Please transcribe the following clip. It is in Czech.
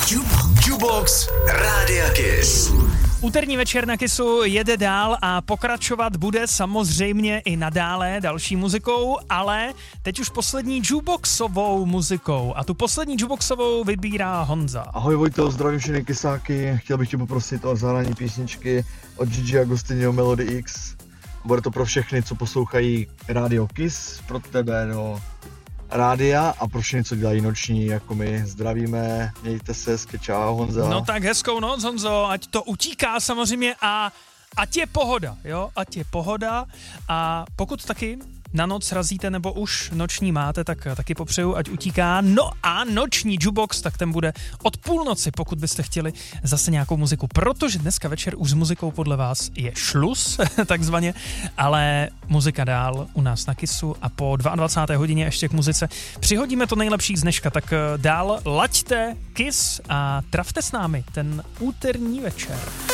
Jukebox Rádia Kiss. Úterní večer na Kissu jede dál a pokračovat bude samozřejmě i nadále další muzikou, ale teď už poslední jukeboxovou muzikou. A tu poslední jukeboxovou vybírá Honza. Ahoj Vojto, zdravím všechny Kissáky. Chtěl bych tě poprosit o zahrání písničky od Gigi Agostinho Melody X. Bude to pro všechny, co poslouchají Radio Kiss, pro tebe do rádia a pro všechny, co dělají noční, jako my. Zdravíme, mějte se, hezky, čau Honza. No tak hezkou noc, Honzo, ať to utíká samozřejmě a ať je pohoda, jo, ať je pohoda a pokud taky na noc razíte nebo už noční máte, tak taky popřeju, ať utíká. No a noční jukebox, tak ten bude od půlnoci, pokud byste chtěli zase nějakou muziku, protože dneska večer už s muzikou podle vás je šlus, takzvaně, ale muzika dál u nás na Kissu a po 22. hodině ještě k muzice přihodíme to nejlepší z dneška, tak dál laďte Kiss a trafte s námi ten úterní večer.